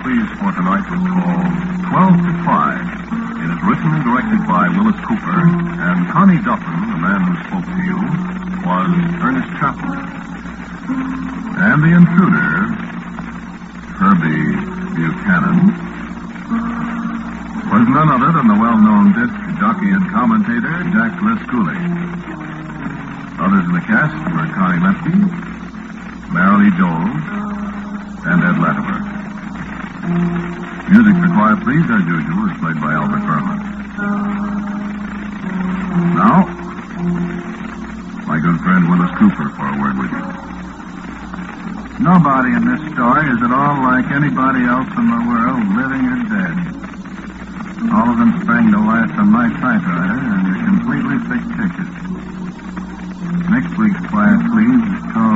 Please for tonight was called 12 to 5. It is written and directed by Willis Cooper, and Connie Duffin, the man who spoke to you, was Ernest Chaplin. And the intruder, Herbie Buchanan, was none other than the well-known disc jockey and commentator, Jack Lescoulie. Others in the cast were Connie Lefty, Marilee Jones, and Ed Latimer. Music for Quiet Please, as usual, is played by Albert Berman. Now, my good friend Willis Cooper for a word with you. Nobody in this story is at all like anybody else in the world, living or dead. All of them sprang to life from my typewriter, and are completely fictitious. Next week's Quiet Please is called